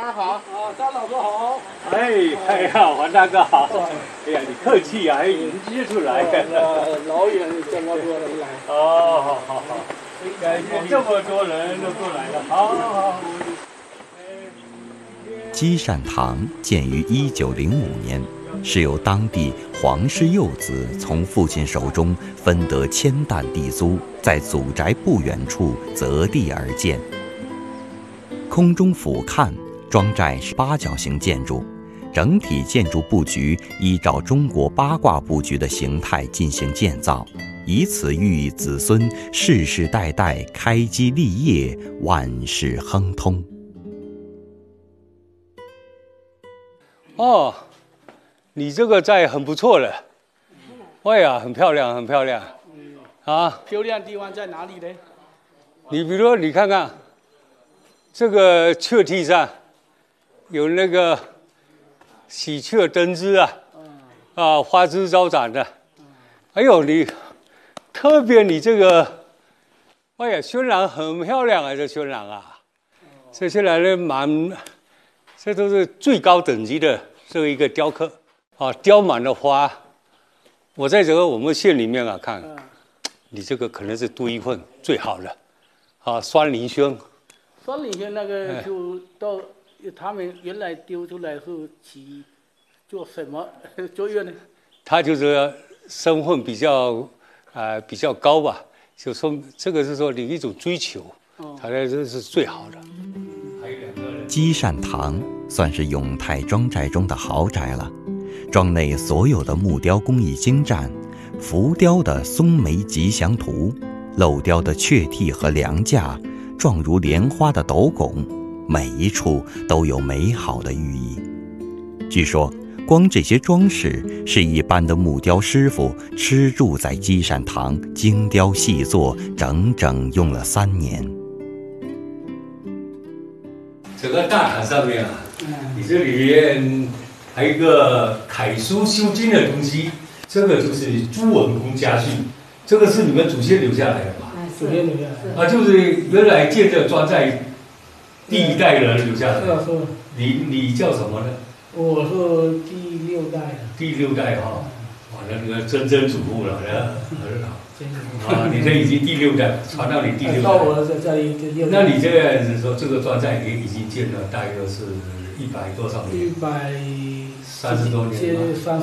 妈好，啊，张老师好。 哎呀，黄大哥好。哎呀，你客气啊，还迎接出来。 老远这么多人来。 哦，好。感谢这么多人都过来了，好。 积善堂建于1905年，是由当地黄氏幼子从父亲手中分得1000担地租，在祖宅不远处择地而建。空中俯瞰，庄寨是8角形建筑，整体建筑布局依照中国八卦布局的形态进行建造，以此寓意子孙世世代代开基立业，万事亨通。 哦，你这个寨很不错了。哎呀，很漂亮，很漂亮。啊， 漂亮地方在哪里呢？ 你比如说，你看看这个雀梯上有那个喜鹊登枝啊，花枝招展的。哎呦，你特别你这个，哎呀，渲染很漂亮啊，这渲染啊，这渲染的这都是最高等级的这一个雕刻啊，雕满了花。我在我们县里面看，你这个可能是独一份最好的啊，酸林轩。 酸林轩那个就到他们原来丢出来后起做什么作用呢？ 他就是身份比较高吧，就说这个是说你一种追求，他这是最好的。 积善堂算是永泰庄寨中的豪宅了，庄内所有的木雕工艺精湛，浮雕的松梅吉祥图，镂雕的雀替和梁架，状如莲花的斗拱，每一处都有美好的寓意。据说光这些装饰是一般的木雕师傅吃住在积善堂精雕细作，整整用了3年。 整个大堂上面你这里面还有一个楷书修经的东西，这个就是朱文公家训，这个是你们祖先留下来的吧？ 祖先留下来的就是原来建这庄寨第1代人留下来的。 是。 你叫什么呢？ 我是第6代的。 第6代哈，哇，那个曾祖父了，很好。啊，你这已经第6代，传到你第6代。 到我在这里第6代。 那你这样子说，这个庄寨也已经建了大约是100多少年？130多年吧。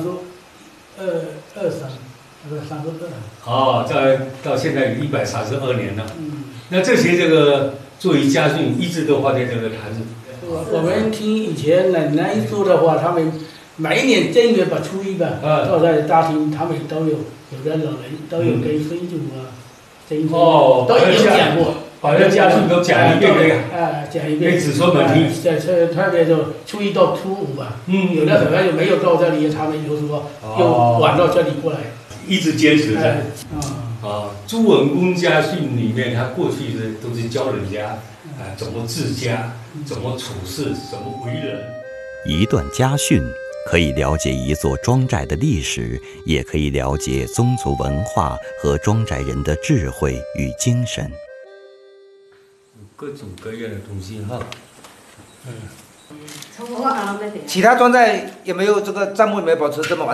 32。 哦，到现在有132年了。那这些这个作为家训，一直都放在这个坛子。 我们听以前奶奶说的话，他们每一年正月初1吧，都在大厅，他们都有的老人都有跟孙祖孙都有讲过， 把这家训都讲一遍讲一遍给子孙们听。 特别就初1到初5吧，有的可能就没有到这里，他们有时候又晚到这里过来， 一直坚持在。朱文公家训里面，他过去都是教人家怎么治家，怎么处事，怎么为人。 一段家训可以了解一座庄寨的历史，也可以了解宗族文化和庄寨人的智慧与精神。 各种各样的东西哈。 其他庄寨有没有这个账目有没有保持这么完整？